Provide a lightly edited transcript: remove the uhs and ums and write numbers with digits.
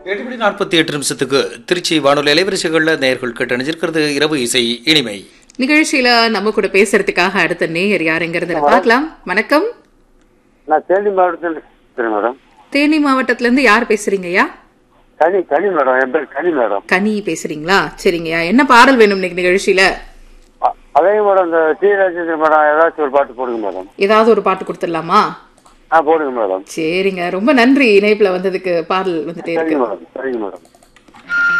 8:48 திருச்சி வானொலி அலைவரிசைகளில் நேயர்கள் கேட்டணிஞ்சிருக்கிறது இரவு இசை இனிமை நிகழ்ச்சியில நம்ம கூட பேசுறதுக்காக அடுத்த நேயர் யாருங்கிறத பார்க்கலாம். வணக்கம். நான் தேனி மாவட்டத்தில் மேடம். தேனி மாவட்டத்துல இருந்து யார் பேசுறீங்கய்யா? கனி மேடம். என் பேர் கனி மேடம். கனி பேசுறீங்களா? சரிங்கய்யா, என்ன பாடல் வேணும் இன்னைக்கு நிகழ்ச்சியில? அதே மேடம் இந்த டி ராஜேந்திர மேடம் ஏதாச்சும் ஒரு பாட்டு போடுங்க மேடம். ஏதாவது ஒரு பாட்டு கொடுத்துடலாமா? போடுங்க மேடம். சரிங்க, ரொம்ப நன்றி இணைப்புல வந்ததுக்கு. பாடல் வந்துட்டே இருக்கு. சரிங்க மேடம்.